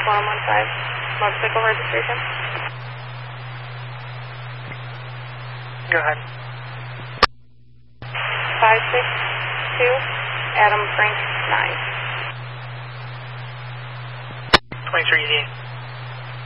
motorcycle registration. Go ahead. 562 Adam Frank 9. 2388.